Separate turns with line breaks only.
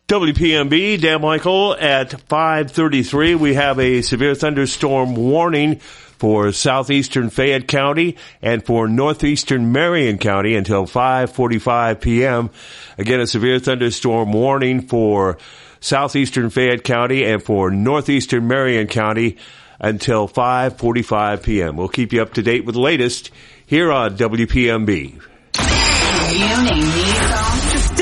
WPMB, Dan Michael at 5:33. We have a severe thunderstorm warning for southeastern Fayette County and for northeastern Marion County until 5:45 p.m. Again, a severe thunderstorm warning for southeastern Fayette County and for northeastern Marion County until 5:45 p.m. We'll keep you up to date with the latest here on WPMB.
Community